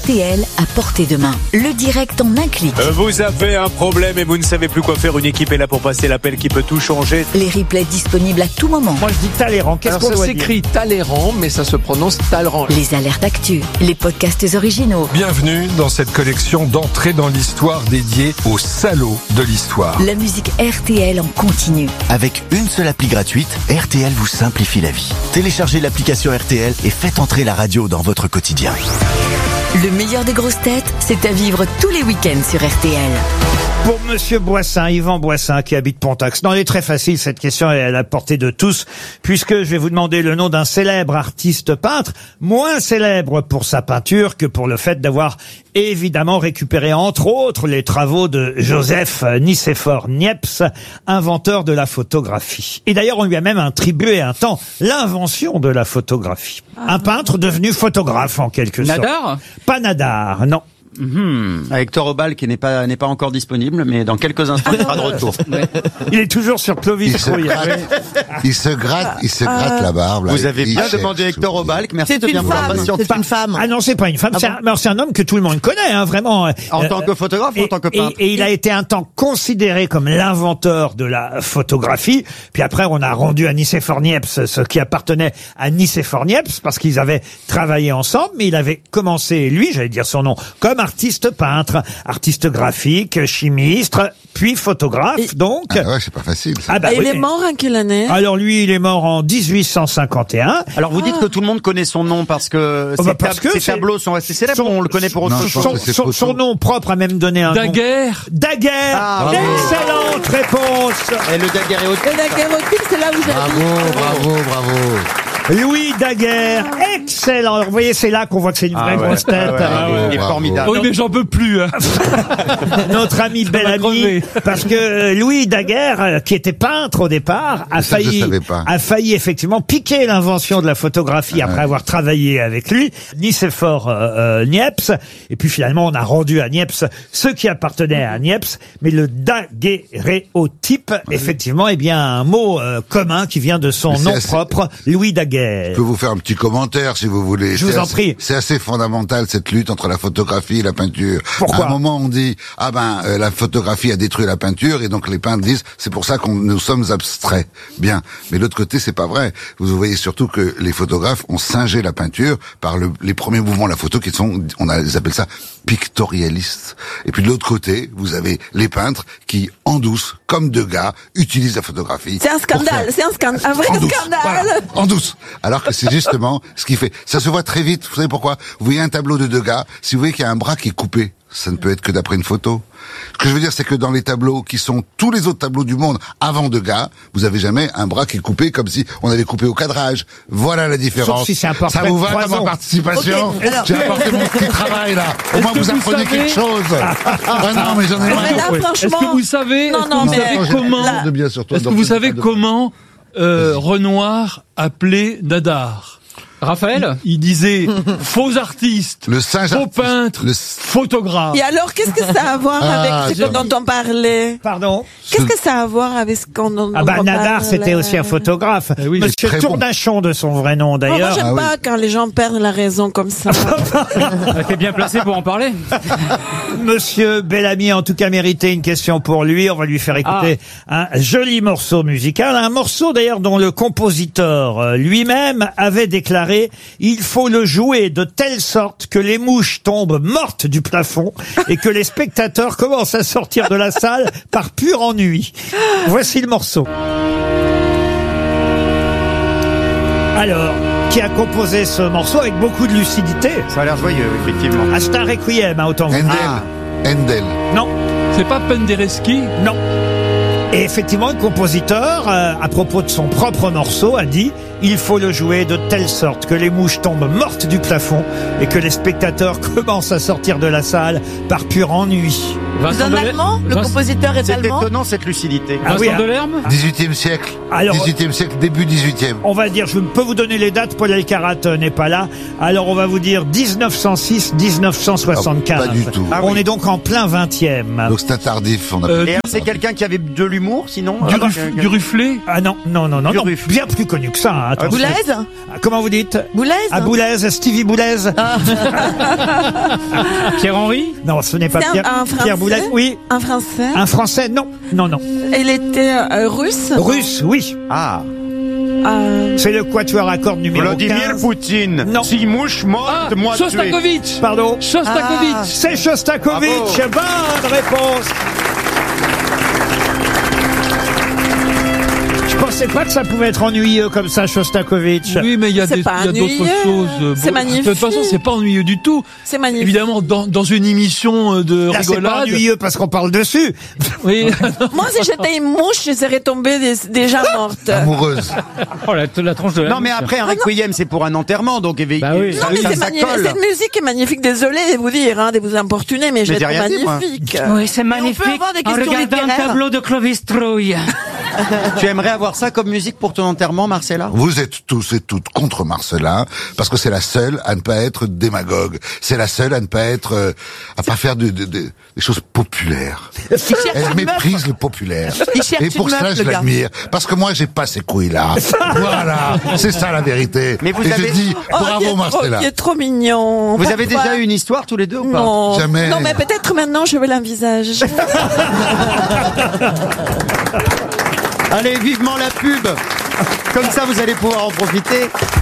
RTL à portée de main. Le direct en un clic. Vous avez un problème et vous ne savez plus quoi faire. Une équipe est là pour passer l'appel qui peut tout changer. Les replays disponibles à tout moment. Moi je dis Talleyrand, qu'est-ce qu'on doit dire ? Ça s'écrit Talleyrand, mais ça se prononce Talleyrand. Les alertes actu, les podcasts originaux. Bienvenue dans cette collection d'entrées dans l'histoire dédiée aux salauds de l'histoire. La musique RTL en continu. Avec une seule appli gratuite, RTL vous simplifie la vie. Téléchargez l'application RTL et faites entrer la radio dans votre quotidien. Le meilleur des grosses têtes, c'est à vivre tous les week-ends sur RTL. Pour Monsieur Boissin, Yvan Boissin, qui habite Pontax. Non, elle est très facile, cette question, elle est à la portée de tous, puisque je vais vous demander le nom d'un célèbre artiste peintre, moins célèbre pour sa peinture que pour le fait d'avoir évidemment récupéré, entre autres, les travaux de Joseph Nicéphore Niepce, inventeur de la photographie. Et d'ailleurs, on lui a même attribué un temps l'invention de la photographie. Un peintre devenu photographe, en quelque sorte. Nadar ? Pas Nadar, non. Hector Obal qui n'est pas encore disponible, mais dans quelques instants il sera de retour. Il est toujours sur Clovis Rouillé. Il se gratte la barbe. Là, Vous avez bien demandé Hector Obal, merci de bien vouloir patienter. C'est une femme. Ah non, c'est pas une femme, c'est un homme que tout le monde connaît, hein, vraiment. En tant que photographe ou en tant que peintre? Et il a été un temps considéré comme l'inventeur de la photographie. Puis après, on a rendu à Nicéphore Niepce ce qui appartenait à Nicéphore Niepce, parce qu'ils avaient travaillé ensemble, mais il avait commencé, lui, j'allais dire son nom, comme artiste peintre, artiste graphique, chimiste, puis photographe, donc. Ah ouais, c'est pas facile. Ça. Ah bah Et il est mort en quelle année? Alors lui, il est mort en 1851. Alors vous dites que tout le monde connaît son nom parce que ses tableaux sont assez célèbres, on le connaît pour autre chose. Son nom propre a même donné un Daguerre. nom. Daguerre. Excellente réponse. Et le daguerréotype. Le daguerréotype, c'est là où j'habite. Bravo. Louis Daguerre, excellent. Alors, vous voyez, c'est là qu'on voit que c'est une vraie grosse tête. Il est formidable. Oui, mais j'en peux plus. Hein. Notre ami Bellamy, parce que Louis Daguerre, qui était peintre au départ, a failli effectivement piquer l'invention de la photographie après avoir travaillé avec lui, Nicéphore Niepce. Et puis finalement, on a rendu à Niepce ce qui appartenait à Niepce, mais le daguerréotype, effectivement, est bien un mot commun qui vient de son nom propre, Louis Daguerre. Je peux vous faire un petit commentaire si vous voulez. Je vous en prie. C'est assez fondamental cette lutte entre la photographie et la peinture. Pourquoi ? À un moment on dit la photographie a détruit la peinture et donc les peintres disent c'est pour ça nous sommes abstraits. Bien, mais de l'autre côté c'est pas vrai. Vous voyez surtout que les photographes ont singé la peinture par les premiers mouvements de la photo qui sont ils appellent ça pictorialistes. Et puis de l'autre côté vous avez les peintres qui en douce comme Degas utilisent la photographie. C'est un scandale, un vrai scandale. Voilà, en douce. Alors que c'est justement ce qui fait. Ça se voit très vite. Vous savez pourquoi? Vous voyez un tableau de Degas, si vous voyez qu'il y a un bras qui est coupé, ça ne peut être que d'après une photo. Ce que je veux dire, c'est que dans les tableaux qui sont tous les autres tableaux du monde avant Degas, vous avez jamais un bras qui est coupé comme si on avait coupé au cadrage. Voilà la différence. Sauf si c'est un portrait ça vous va de dans ma participation? Okay, alors... J'ai apporté mon petit travail là. Au moins vous apprenez quelque chose. Non, mais j'en ai marre. Franchement... Est-ce que vous savez, comment Renoir appelait Nadar? Raphaël, il disait faux artiste, faux peintre, photographe. Et alors, qu'est-ce que ça a à voir avec ce dont on parlait? Pardon? Qu'est-ce que ça a à voir avec ce qu'on Nadar, c'était aussi un photographe. Oui, Monsieur Tournachon de son vrai nom, d'ailleurs. Moi, j'aime pas quand les gens perdent la raison comme ça. T'es bien placé pour en parler. Monsieur Bellamy, en tout cas, méritait une question pour lui. On va lui faire écouter un joli morceau musical. Un morceau, d'ailleurs, dont le compositeur lui-même avait déclaré: il faut le jouer de telle sorte que les mouches tombent mortes du plafond et que les spectateurs commencent à sortir de la salle par pur ennui. Voici le morceau. Alors, qui a composé ce morceau avec beaucoup de lucidité? Ça a l'air joyeux, effectivement. Ah, c'est un requiem, autant. Handel. Non. C'est pas Penderecki? Non. Et effectivement, le compositeur, à propos de son propre morceau, a dit « Il faut le jouer de telle sorte que les mouches tombent mortes du plafond et que les spectateurs commencent à sortir de la salle par pur ennui. » C'est un Allemand? Le compositeur est C'est allemand? étonnant cette lucidité. Ah oui, Vincent Delerme 18e siècle. Alors- 18e siècle, début 18e. on va dire, je peux vous donner les dates, Paul Elkarat n'est pas là. Alors on va vous dire 1906, 1975. Ah, pas du tout. On est donc en plein 20e. Donc c'est un tardif. On a Et c'est quelqu'un qui avait de l'humour, sinon du Rufflet Ah non, bien plus connu que ça. Hein, attention. Boulez? Comment vous dites? Boulez? Ah, Boulez, Stevie Boulez. Pierre-Henry Non, ce n'est pas C'est Pierre, un Français? Pierre Boulez. Oui. Un Français? Un Français? Non. Il était russe? Russe, oui. Ah. C'est le quatuor à cordes numéro 15. Poutine. Non. Si mouche morte, moi tué. Shostakovich Pardon. Shostakovich C'est Shostakovich. Bonne réponse. Je pensais pas que ça pouvait être ennuyeux comme ça, Shostakovich. Oui, mais il y a C'est d'autres pas ennuyeux. choses. C'est magnifique. De toute façon, c'est pas ennuyeux du tout. C'est magnifique. Évidemment, dans une émission de Là, c'est pas rigolade. ennuyeux parce qu'on parle dessus. Oui. Moi, si j'étais une mouche, je serais tombée déjà morte. amoureuse. Oh, la tronche de la Non, mais mouche. après, un requiem, c'est pour un enterrement, donc Bah oui. Non, mais c'est magnifique. Cette musique est magnifique. Désolée de vous dire, de vous importuner, mais je j'ai la trouve rien dit, moi. magnifique. Oui, c'est Mais on peut magnifique. avoir des En questions regardant un littéraires. tableau de Clovis Trouille. Tu aimerais avoir ça comme musique pour ton enterrement, Marcella? Vous êtes tous et toutes contre Marcella parce que c'est la seule à ne pas être démagogue. C'est la seule à ne pas être, à pas faire des choses populaires. Elle méprise le populaire. Il cherche Et pour une cela, meuf, je le gars. l'admire. Parce que moi, j'ai pas ces couilles-là. Voilà. C'est ça la vérité. Mais vous et avez- je dis, Oh, bravo Marcella. il est trop mignon. Vous avez Pourquoi? déjà eu une histoire tous les deux ou pas? Non. Jamais. Non, mais peut-être maintenant je veux l'envisage. Allez, vivement la pub. Comme ça, vous allez pouvoir en profiter.